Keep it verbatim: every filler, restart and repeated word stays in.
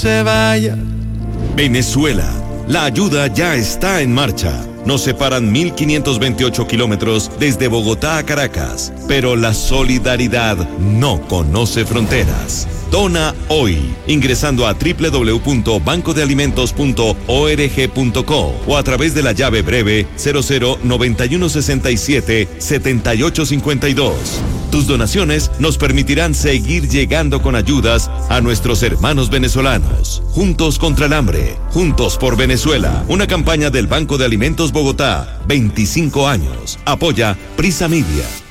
se vaya. Venezuela, la ayuda ya está en marcha. Nos separan mil quinientos veintiocho kilómetros desde Bogotá a Caracas, pero la solidaridad no conoce fronteras. Dona hoy, ingresando a doble u doble u doble u punto banco de alimentos punto org punto co o a través de la llave breve cero cero noventa y uno sesenta y siete setenta y ocho cincuenta y dos. Tus donaciones nos permitirán seguir llegando con ayudas a nuestros hermanos venezolanos. Juntos contra el hambre, juntos por Venezuela. Una campaña del Banco de Alimentos Bogotá, veinticinco años. Apoya Prisa Media.